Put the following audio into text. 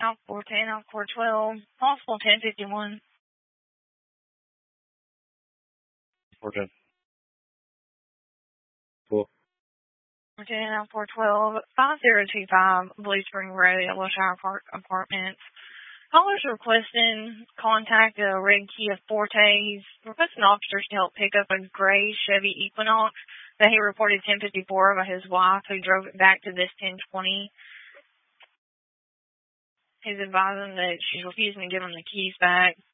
Out 410, out 412. Possible 1051. 410. Cool. 410, out 412. 5025 Blue Spring Road, Yellowshire Park Apartments. Callers requesting contact a Red Kia Forte. He's requesting officers to help pick up a gray Chevy Equinox that he reported 1054 by his wife, who drove it back to this 1020. He's advising that she's refusing to give him the keys back.